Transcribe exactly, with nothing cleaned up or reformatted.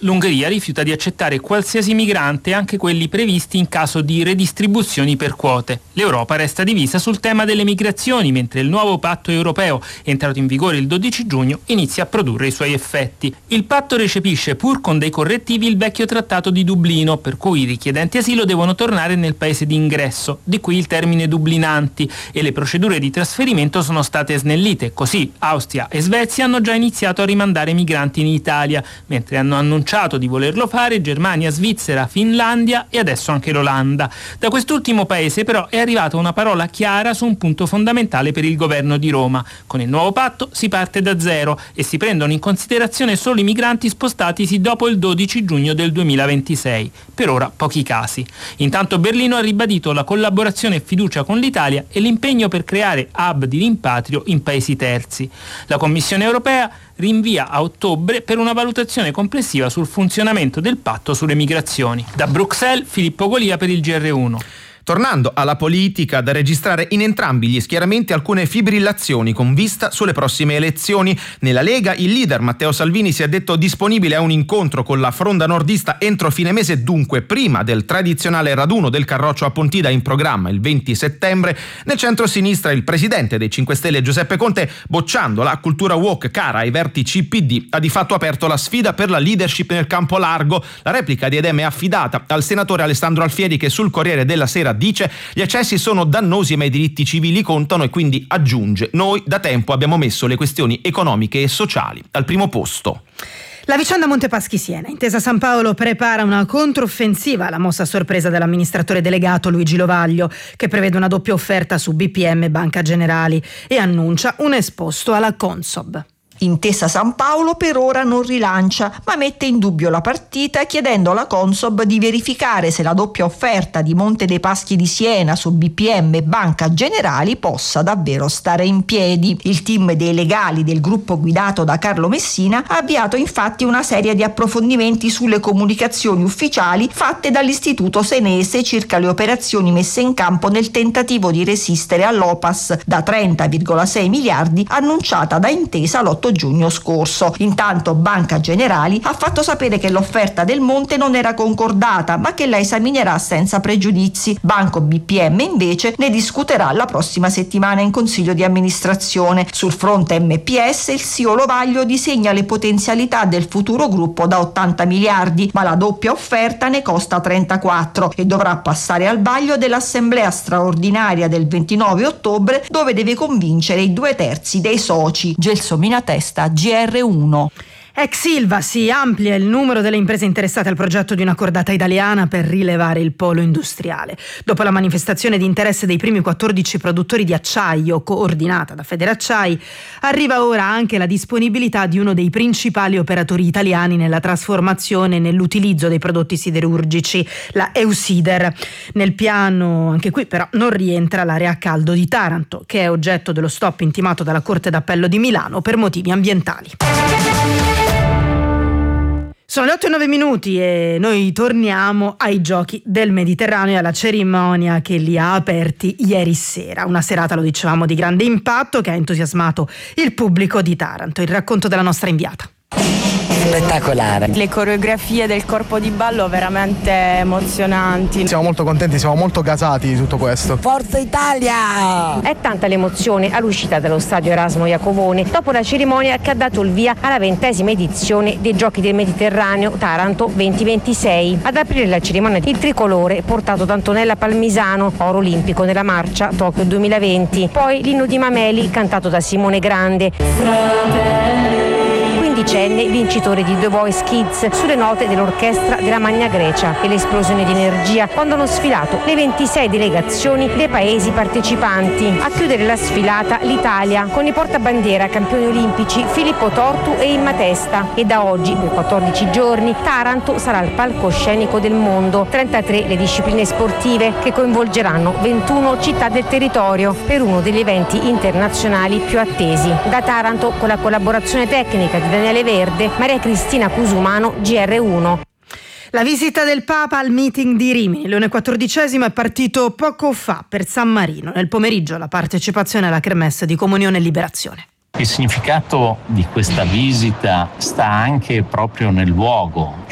L'Ungheria rifiuta di accettare qualsiasi migrante, anche quelli previsti in caso di redistribuzioni per quote. L'Europa resta divisa sul tema delle migrazioni, mentre il nuovo patto europeo, entrato in vigore il dodici giugno, inizia a produrre i suoi effetti. Il patto recepisce, pur con dei correttivi, il vecchio trattato di Dublino, per cui i richiedenti asilo devono tornare nel paese di ingresso, di qui il termine dublinanti, e le procedure di trasferimento sono state snellite. Così Austria e Svezia hanno già iniziato a rimandare migranti in Italia, mentre hanno annunciato di volerlo fare Germania, Svizzera, Finlandia e adesso anche l'Olanda. Da quest'ultimo paese però è arrivata una parola chiara su un punto fondamentale per il governo di Roma. Con il nuovo patto si parte da zero e si prendono in considerazione solo i migranti spostatisi dopo il dodici giugno del duemilaventisei. Per ora pochi casi. Intanto Berlino ha ribadito la collaborazione e fiducia con l'Italia e l'impegno per creare hub di rimpatrio in paesi terzi. La Commissione europea rinvia a ottobre per una valutazione complessiva sul funzionamento del patto sulle migrazioni. Da Bruxelles, Filippo Golia per il G R uno. Tornando alla politica, da registrare in entrambi gli schieramenti alcune fibrillazioni con vista sulle prossime elezioni. Nella Lega il leader Matteo Salvini si è detto disponibile a un incontro con la fronda nordista entro fine mese, dunque prima del tradizionale raduno del Carroccio a Pontida in programma il venti settembre. Nel centro-sinistra il presidente dei cinque Stelle Giuseppe Conte, bocciando la cultura woke cara ai vertici P D, ha di fatto aperto la sfida per la leadership nel campo largo. La replica di Edem è affidata al senatore Alessandro Alfieri, che sul Corriere della Sera dice: gli eccessi sono dannosi ma i diritti civili contano, e quindi aggiunge: noi da tempo abbiamo messo le questioni economiche e sociali al primo posto. La vicenda Montepaschi Siena. Intesa San Paolo prepara una controffensiva alla mossa a sorpresa dell'amministratore delegato Luigi Lovaglio, che prevede una doppia offerta su B P M e Banca Generali e annuncia un esposto alla Consob. Intesa San Paolo per ora non rilancia, ma mette in dubbio la partita chiedendo alla Consob di verificare se la doppia offerta di Monte dei Paschi di Siena su B P M e Banca Generali possa davvero stare in piedi. Il team dei legali del gruppo guidato da Carlo Messina ha avviato infatti una serie di approfondimenti sulle comunicazioni ufficiali fatte dall'Istituto Senese circa le operazioni messe in campo nel tentativo di resistere all'O P A S da trenta virgola sei miliardi annunciata da Intesa l'otto giugno scorso. Intanto Banca Generali ha fatto sapere che l'offerta del Monte non era concordata, ma che la esaminerà senza pregiudizi. Banco B P M invece ne discuterà la prossima settimana in Consiglio di amministrazione. Sul fronte M P S il C E O Lovaglio disegna le potenzialità del futuro gruppo da ottanta miliardi, ma la doppia offerta ne costa trentaquattro e dovrà passare al vaglio dell'assemblea straordinaria del ventinove ottobre, dove deve convincere i due terzi dei soci. Gelsomina Testa, G R uno. Ex Ilva si amplia il numero delle imprese interessate al progetto di una cordata italiana per rilevare il polo industriale. Dopo la manifestazione di interesse dei primi quattordici produttori di acciaio coordinata da Federacciai, arriva ora anche la disponibilità di uno dei principali operatori italiani nella trasformazione e nell'utilizzo dei prodotti siderurgici, la Eusider. Nel piano, anche qui però, non rientra l'area a caldo di Taranto, che è oggetto dello stop intimato dalla Corte d'Appello di Milano per motivi ambientali. Sono le otto e nove minuti e noi torniamo ai Giochi del Mediterraneo e alla cerimonia che li ha aperti ieri sera. Una serata, lo dicevamo, di grande impatto che ha entusiasmato il pubblico di Taranto. Il racconto della nostra inviata. Spettacolare. Le coreografie del corpo di ballo veramente emozionanti. Siamo molto contenti, siamo molto gasati di tutto questo. Forza Italia! È tanta l'emozione all'uscita dallo stadio Erasmo Iacovone dopo la cerimonia che ha dato il via alla ventesima edizione dei Giochi del Mediterraneo Taranto duemilaventisei. Ad aprire la cerimonia il tricolore portato da Antonella Palmisano, oro olimpico nella marcia Tokyo duemilaventi. Poi l'inno di Mameli cantato da Simone Grande. Fratelli. Quindicenne vincitore di The Voice Kids sulle note dell'orchestra della Magna Grecia, e l'esplosione di energia quando hanno sfilato le ventisei delegazioni dei paesi partecipanti. A chiudere la sfilata l'Italia con i portabandiera campioni olimpici Filippo Tortu e Imma Testa, e da oggi per quattordici giorni Taranto sarà il palcoscenico del mondo. trentatré le discipline sportive che coinvolgeranno ventuno città del territorio per uno degli eventi internazionali più attesi. Da Taranto, con la collaborazione tecnica di Daniele Verde, Maria Cristina Cusumano, G R uno. La visita del Papa al meeting di Rimini, Leone quattordicesimo, è partito poco fa per San Marino. Nel pomeriggio la partecipazione alla Kermesse di Comunione e Liberazione. Il significato di questa visita sta anche proprio nel luogo.